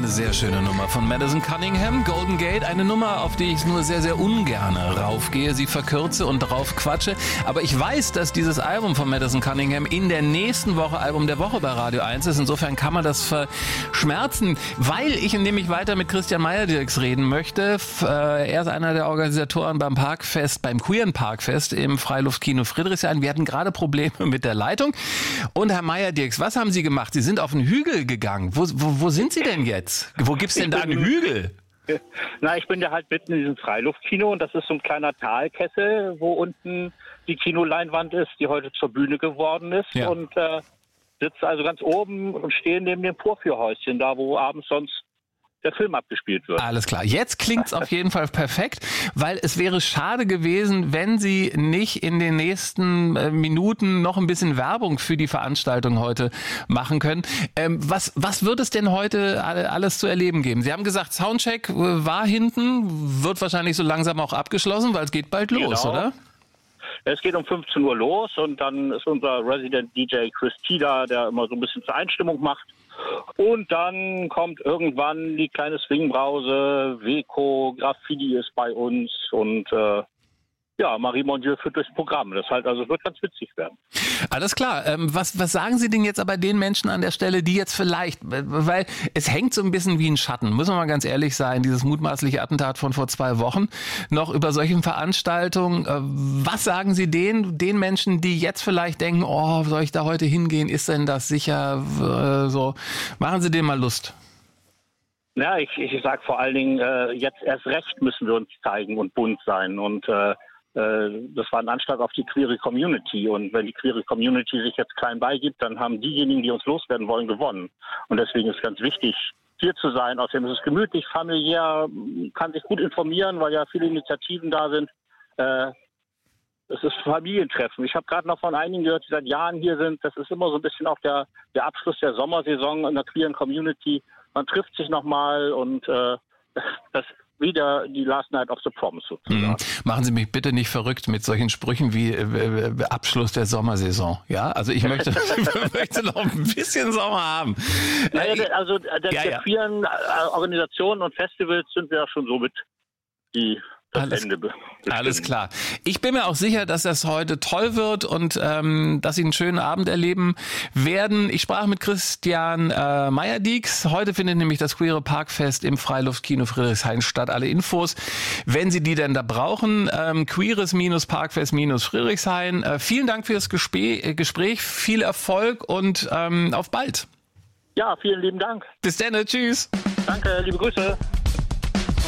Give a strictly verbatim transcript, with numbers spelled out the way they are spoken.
eine sehr schöne Nummer von Madison Cunningham, Golden Gate. Eine Nummer, auf die ich nur sehr, sehr ungern raufgehe, sie verkürze und drauf quatsche. Aber ich weiß, dass dieses Album von Madison Cunningham in der nächsten Woche Album der Woche bei Radio eins ist. Insofern kann man das verschmerzen, weil ich nämlich weiter mit Christian Meyerdirks reden möchte. Er ist einer der Organisatoren beim Parkfest, beim Queeren Parkfest im Freiluftkino Friedrichshain. Wir hatten gerade Probleme mit der Leitung. Und Herr Meyerdirks, was haben Sie gemacht? Sie sind auf den Hügel gegangen. Wo, wo, wo sind Sie denn jetzt? Wo gibt's denn da einen Hügel? Na, ich bin ja halt mitten in diesem Freiluftkino und das ist so ein kleiner Talkessel, wo unten die Kinoleinwand ist, die heute zur Bühne geworden ist. Ja. Und äh, sitze also ganz oben und stehe neben dem Vorführhäuschen, da wo abends sonst der Film abgespielt wird. Alles klar. Jetzt klingt's auf jeden Fall perfekt, weil es wäre schade gewesen, wenn Sie nicht in den nächsten äh, Minuten noch ein bisschen Werbung für die Veranstaltung heute machen können. Ähm, was, was wird es denn heute alles zu erleben geben? Sie haben gesagt, Soundcheck war hinten, wird wahrscheinlich so langsam auch abgeschlossen, weil es geht bald los, genau. Oder? Es geht um fünfzehn Uhr los und dann ist unser Resident D J Chris Tida, der immer so ein bisschen zur Einstimmung macht. Und dann kommt irgendwann die kleine Swingbrause, Weco, Graffiti ist bei uns und äh, ja, Marie Mondieu führt durchs Programm. Das halt, also wird ganz witzig werden. Alles klar. Ähm, was, was sagen Sie denn jetzt aber den Menschen an der Stelle, die jetzt vielleicht, weil es hängt so ein bisschen wie ein Schatten, müssen wir mal ganz ehrlich sein, dieses mutmaßliche Attentat von vor zwei Wochen, noch über solchen Veranstaltungen. Äh, was sagen Sie den, den Menschen, die jetzt vielleicht denken, oh, soll ich da heute hingehen? Ist denn das sicher? Äh, so, machen Sie denen mal Lust. Ja, ich, ich sage vor allen Dingen, äh, jetzt erst recht müssen wir uns zeigen und bunt sein und äh, das war ein Anschlag auf die queere Community und wenn die queere Community sich jetzt klein beigibt, dann haben diejenigen, die uns loswerden wollen, gewonnen. Und deswegen ist es ganz wichtig, hier zu sein. Außerdem ist es gemütlich, familiär, kann sich gut informieren, weil ja viele Initiativen da sind. Äh, es ist Familientreffen. Ich habe gerade noch von einigen gehört, die seit Jahren hier sind. Das ist immer so ein bisschen auch der, der Abschluss der Sommersaison in der queeren Community. Man trifft sich nochmal und äh, das wieder die Last Night of the Proms sozusagen. Mhm. Machen Sie mich bitte nicht verrückt mit solchen Sprüchen wie äh, Abschluss der Sommersaison. Ja, also ich möchte, möchte noch ein bisschen Sommer haben. Naja, also der, der, ja, der ja. queeren Organisationen und Festivals sind wir ja schon so mit die Alles, alles klar. Ich bin mir auch sicher, dass das heute toll wird und ähm, dass Sie einen schönen Abend erleben werden. Ich sprach mit Christian äh, Meyerdirks. Heute findet nämlich das Queere Parkfest im Freiluftkino Friedrichshain statt. Alle Infos, wenn Sie die denn da brauchen, ähm, queeres-parkfest-Friedrichshain. Äh, vielen Dank für das Gespräch, Gespräch. Viel Erfolg und ähm, auf bald. Ja, vielen lieben Dank. Bis dann, tschüss. Danke, liebe Grüße.